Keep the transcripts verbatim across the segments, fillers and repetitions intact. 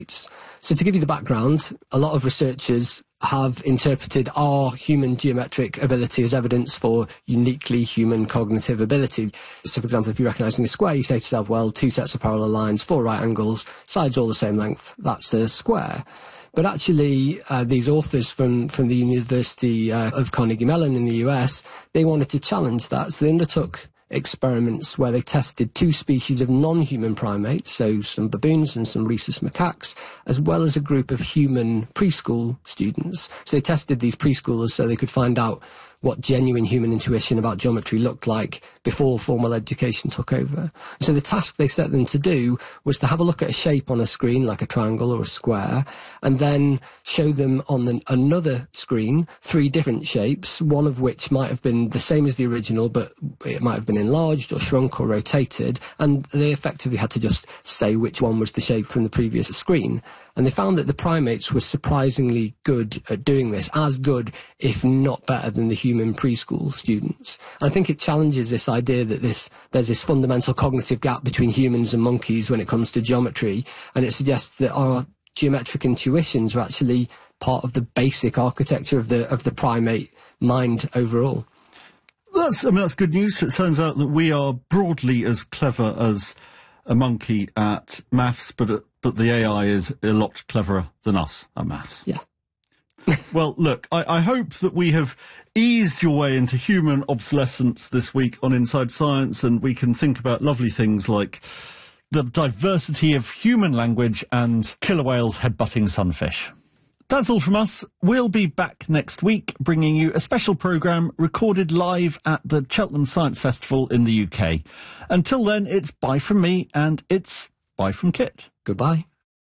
So to give you the background, a lot of researchers have interpreted our human geometric ability as evidence for uniquely human cognitive ability. So, for example, if you're recognising a square, you say to yourself, well, two sets of parallel lines, four right angles, sides all the same length, that's a square. But actually, uh, these authors from, from the University uh, of Carnegie Mellon in the U S, they wanted to challenge that. So they undertook experiments where they tested two species of non-human primates, so some baboons and some rhesus macaques, as well as a group of human preschool students. So they tested these preschoolers so they could find out what genuine human intuition about geometry looked like before formal education took over. So the task they set them to do was to have a look at a shape on a screen, like a triangle or a square, and then show them on an, another screen three different shapes, one of which might have been the same as the original, but it might have been enlarged or shrunk or rotated, and they effectively had to just say which one was the shape from the previous screen. And they found that the primates were surprisingly good at doing this, as good, if not better, than the human preschool students. And I think it challenges this idea that this there's this fundamental cognitive gap between humans and monkeys when it comes to geometry, and it suggests that our geometric intuitions are actually part of the basic architecture of the of the primate mind overall. That's, I mean, that's good news. It turns out that we are broadly as clever as a monkey at maths, but at but the A I is a lot cleverer than us at maths. Yeah. Well, look, I, I hope that we have eased your way into human obsolescence this week on Inside Science, and we can think about lovely things like the diversity of human language and killer whales headbutting sunfish. That's all from us. We'll be back next week, bringing you a special programme recorded live at the Cheltenham Science Festival in the U K. Until then, it's bye from me, and it's bye from Kit. Goodbye.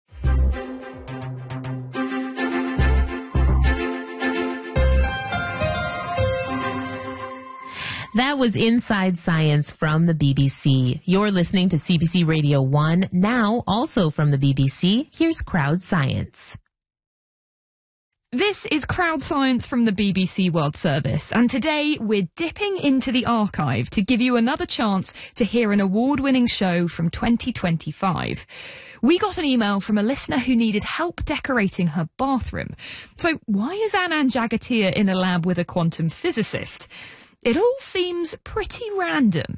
That was Inside Science from the B B C. You're listening to C B C Radio one, now also from the B B C. Here's Crowd Science. This is Crowd Science from the B B C World Service, and today we're dipping into the archive to give you another chance to hear an award-winning show from twenty twenty-five. We got an email from a listener who needed help decorating her bathroom. So why is Anand Jagatia in a lab with a quantum physicist? It all seems pretty random.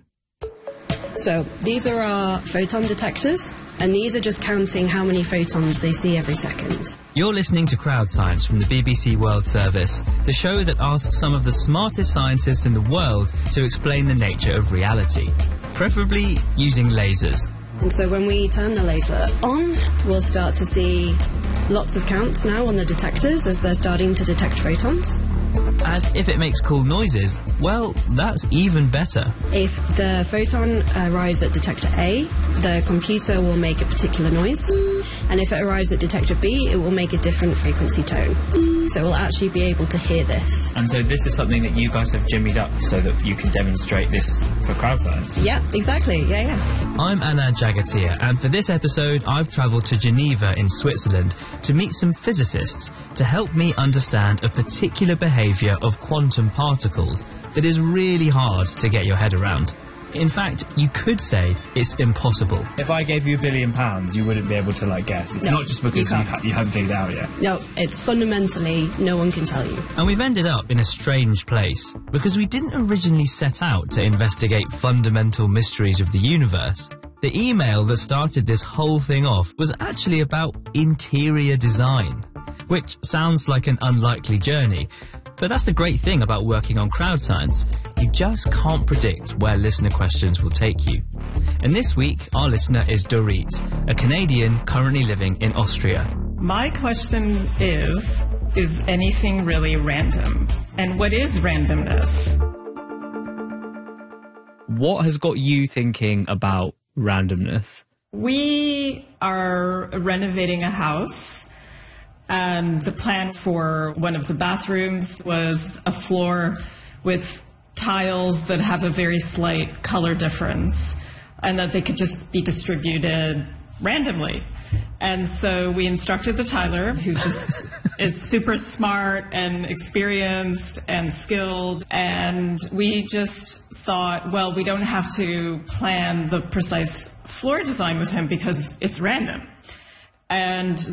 So these are our photon detectors, and these are just counting how many photons they see every second. You're listening to Crowd Science from the B B C World Service, the show that asks some of the smartest scientists in the world to explain the nature of reality, preferably using lasers. And so when we turn the laser on, we'll start to see lots of counts now on the detectors as they're starting to detect photons. And if it makes cool noises, well, that's even better. If the photon arrives at detector A, the computer will make a particular noise. And if it arrives at detector B, it will make a different frequency tone. So we'll actually be able to hear this. And so this is something that you guys have jimmied up so that you can demonstrate this for Crowd Science? Yeah, exactly. Yeah, yeah. I'm Anand Jagatia, and for this episode, I've travelled to Geneva in Switzerland to meet some physicists to help me understand a particular behaviour of quantum particles that is really hard to get your head around. In fact, you could say it's impossible. If I gave you a billion pounds, you wouldn't be able to, like, guess. It's no, not just because you, you, ha you haven't figured it out yet. No, it's fundamentally no one can tell you. And we've ended up in a strange place, because we didn't originally set out to investigate fundamental mysteries of the universe. The email that started this whole thing off was actually about interior design, which sounds like an unlikely journey. But that's the great thing about working on Crowd Science. You just can't predict where listener questions will take you. And this week, our listener is Dorit, a Canadian currently living in Austria. My question is, is anything really random? And what is randomness? What has got you thinking about randomness? We are renovating a house. And the plan for one of the bathrooms was a floor with tiles that have a very slight color difference and that they could just be distributed randomly. And so we instructed the tiler, who just is super smart and experienced and skilled, and we just thought, well, we don't have to plan the precise floor design with him because it's random. And